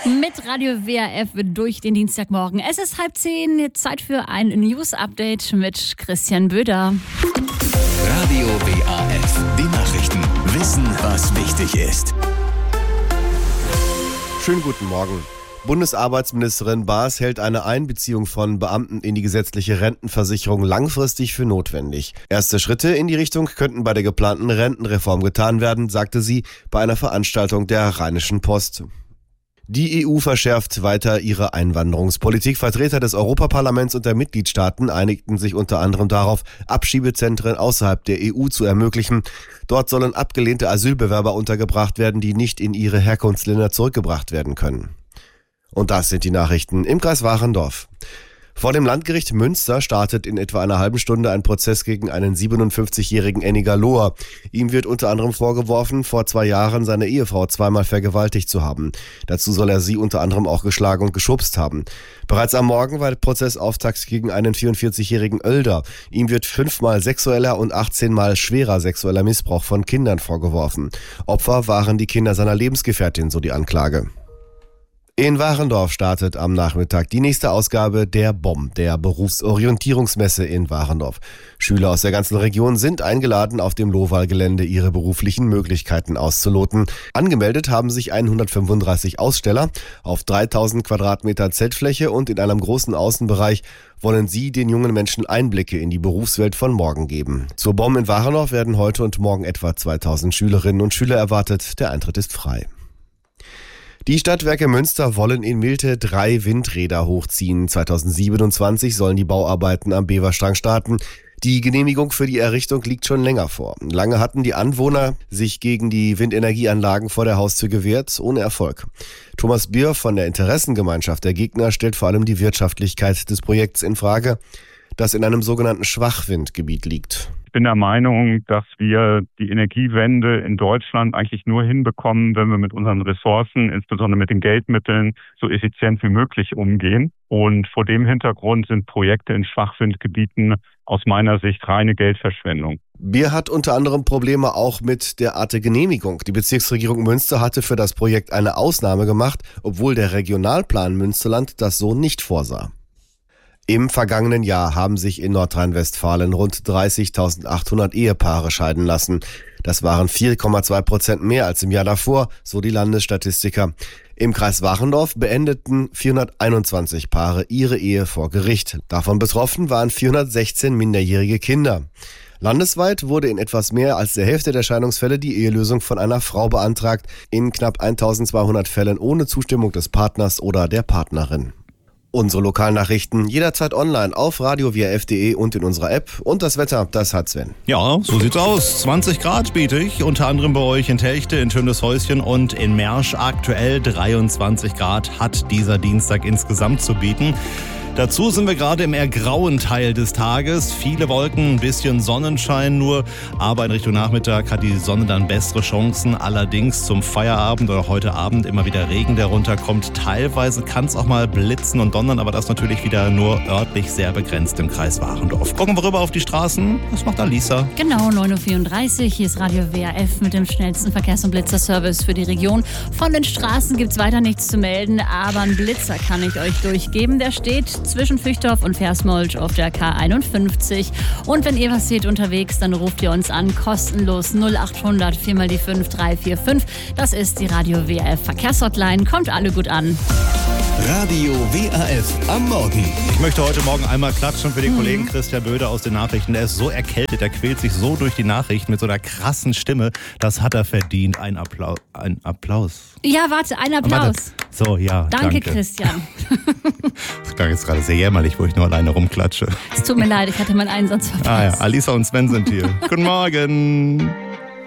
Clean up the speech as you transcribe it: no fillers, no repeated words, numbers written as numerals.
Mit Radio WRF durch den Dienstagmorgen. Es ist 9:30, Zeit für ein News-Update mit Christian Böder. Radio WRF, die Nachrichten. Wissen, was wichtig ist. Schönen guten Morgen. Bundesarbeitsministerin Baas hält eine Einbeziehung von Beamten in die gesetzliche Rentenversicherung langfristig für notwendig. Erste Schritte in die Richtung könnten bei der geplanten Rentenreform getan werden, sagte sie bei einer Veranstaltung der Rheinischen Post. Die EU verschärft weiter ihre Einwanderungspolitik. Vertreter des Europaparlaments und der Mitgliedstaaten einigten sich unter anderem darauf, Abschiebezentren außerhalb der EU zu ermöglichen. Dort sollen abgelehnte Asylbewerber untergebracht werden, die nicht in ihre Herkunftsländer zurückgebracht werden können. Und das sind die Nachrichten im Kreis Warendorf. Vor dem Landgericht Münster startet in etwa einer halben Stunde ein Prozess gegen einen 57-jährigen Enniger Loher. Ihm wird unter anderem vorgeworfen, vor 2 Jahren seine Ehefrau zweimal vergewaltigt zu haben. Dazu soll er sie unter anderem auch geschlagen und geschubst haben. Bereits am Morgen war der Prozessauftakt gegen einen 44-jährigen Oelder. Ihm wird 5-mal sexueller und 18-mal schwerer sexueller Missbrauch von Kindern vorgeworfen. Opfer waren die Kinder seiner Lebensgefährtin, so die Anklage. In Warendorf startet am Nachmittag die nächste Ausgabe der BOM, der Berufsorientierungsmesse in Warendorf. Schüler aus der ganzen Region sind eingeladen, auf dem Lohwahlgelände ihre beruflichen Möglichkeiten auszuloten. Angemeldet haben sich 135 Aussteller auf 3000 Quadratmeter Zeltfläche und in einem großen Außenbereich wollen sie den jungen Menschen Einblicke in die Berufswelt von morgen geben. Zur BOM in Warendorf werden heute und morgen etwa 2000 Schülerinnen und Schüler erwartet. Der Eintritt ist frei. Die Stadtwerke Münster wollen in Milte 3 Windräder hochziehen. 2027 sollen die Bauarbeiten am Beverstrang starten. Die Genehmigung für die Errichtung liegt schon länger vor. Lange hatten die Anwohner sich gegen die Windenergieanlagen vor der Haustür gewehrt, ohne Erfolg. Thomas Bier von der Interessengemeinschaft der Gegner stellt vor allem die Wirtschaftlichkeit des Projekts in Frage, das in einem sogenannten Schwachwindgebiet liegt. Ich bin der Meinung, dass wir die Energiewende in Deutschland eigentlich nur hinbekommen, wenn wir mit unseren Ressourcen, insbesondere mit den Geldmitteln, so effizient wie möglich umgehen. Und vor dem Hintergrund sind Projekte in Schwachwindgebieten aus meiner Sicht reine Geldverschwendung. Bier hat unter anderem Probleme auch mit der Art der Genehmigung. Die Bezirksregierung Münster hatte für das Projekt eine Ausnahme gemacht, obwohl der Regionalplan Münsterland das so nicht vorsah. Im vergangenen Jahr haben sich in Nordrhein-Westfalen rund 30.800 Ehepaare scheiden lassen. Das waren 4,2% mehr als im Jahr davor, so die Landesstatistiker. Im Kreis Warendorf beendeten 421 Paare ihre Ehe vor Gericht. Davon betroffen waren 416 minderjährige Kinder. Landesweit wurde in etwas mehr als der Hälfte der Scheidungsfälle die Ehelösung von einer Frau beantragt, in knapp 1200 Fällen ohne Zustimmung des Partners oder der Partnerin. Unsere Lokalnachrichten jederzeit online auf radiowrf.de und in unserer App. Und das Wetter, das hat Sven. Ja, so sieht's aus. 20 Grad biete ich, unter anderem bei euch in Telchte, in Töndeshäuschen und in Mersch. Aktuell 23 Grad hat dieser Dienstag insgesamt zu bieten. Dazu sind wir gerade im eher grauen Teil des Tages. Viele Wolken, ein bisschen Sonnenschein nur. Aber in Richtung Nachmittag hat die Sonne dann bessere Chancen. Allerdings zum Feierabend oder heute Abend immer wieder Regen, der runterkommt. Teilweise kann es auch mal blitzen und donnern, aber das natürlich wieder nur örtlich sehr begrenzt im Kreis Warendorf. Gucken wir rüber auf die Straßen. Was macht Alisa? Genau, 9:34 Uhr. Hier ist Radio WRF mit dem schnellsten Verkehrs- und Blitzerservice für die Region. Von den Straßen gibt es weiter nichts zu melden, aber einen Blitzer kann ich euch durchgeben. Der steht zwischen Füchtorf und Versmold auf der K51. Und wenn ihr was seht unterwegs, dann ruft ihr uns an, kostenlos 0800 4x5 345. Das ist die Radio WRF Verkehrshotline. Kommt alle gut an. Radio WRF am Morgen. Ich möchte heute Morgen einmal klatschen für den Kollegen Christian Böder aus den Nachrichten. Der ist so erkältet, der quält sich so durch die Nachrichten mit so einer krassen Stimme. Das hat er verdient. Ein Applaus. Ja, warte, ein Applaus. Warte. So, ja, Danke, Christian. Das klang jetzt gerade sehr jämmerlich, wo ich nur alleine rumklatsche. Es tut mir leid, ich hatte meinen Einsatz verpasst. Ja, Alisa und Sven sind hier. Guten Morgen.